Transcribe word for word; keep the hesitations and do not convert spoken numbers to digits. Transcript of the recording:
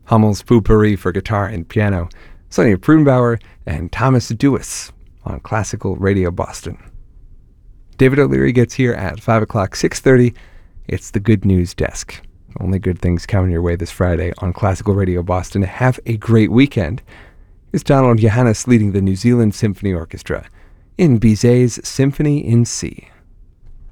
Hummel's Potpourri for guitar and piano, Sonia Prunbauer and Thomas Dewis on Classical Radio Boston. David O'Leary gets here at five o'clock, six thirty. It's the Good News Desk. Only good things coming your way this Friday on Classical Radio Boston. Have a great weekend. It's Donald Johannes leading the New Zealand Symphony Orchestra in Bizet's Symphony in C.